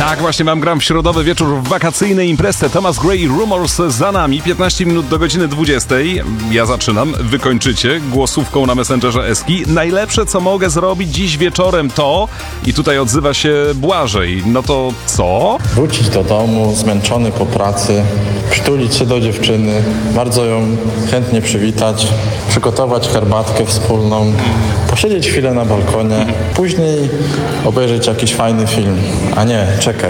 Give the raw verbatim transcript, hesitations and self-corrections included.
Tak, właśnie mam gram w środowy wieczór w wakacyjnej imprezie. Thomas Gray Rumors za nami. piętnaście minut do godziny dwudziestej. Ja zaczynam, wy kończycie głosówką na Messengerze Eski. Najlepsze, co mogę zrobić dziś wieczorem to... I tutaj odzywa się Błażej. No to co? Wrócić do domu, zmęczony po pracy, przytulić się do dziewczyny, bardzo ją chętnie przywitać, przygotować herbatkę wspólną, posiedzieć chwilę na balkonie, później obejrzeć jakiś fajny film, a nie czekać